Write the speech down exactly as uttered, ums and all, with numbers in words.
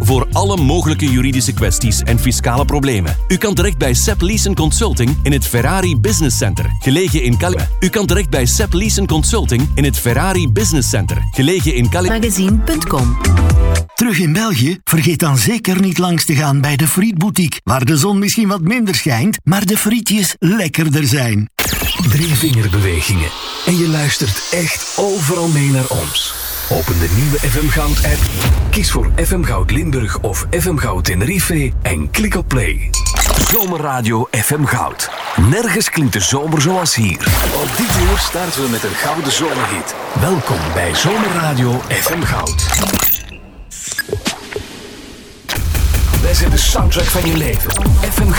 voor alle mogelijke juridische kwesties en fiscale problemen. U kan terecht bij Sepp Leeson Consulting in het Ferrari Business Center, gelegen in Calais. U kan terecht bij Sepp Leeson Consulting in het Ferrari Business Center, gelegen in Calais. magazine punt com. Terug in België? Vergeet dan zeker niet langs te gaan bij de Frietboutique, waar de zon misschien wat minder schijnt, maar de frietjes lekkerder zijn. Drie vingerbewegingen en je luistert echt overal mee naar ons. Open de nieuwe F M Goud app, kies voor F M Goud Limburg of F M Goud Tenerife en klik op play. Zomerradio F M Goud. Nergens klinkt de zomer zoals hier. Op dit uur starten we met een gouden zomerhit. Welkom bij Zomerradio F M Goud. Wij zijn de soundtrack van je leven. F M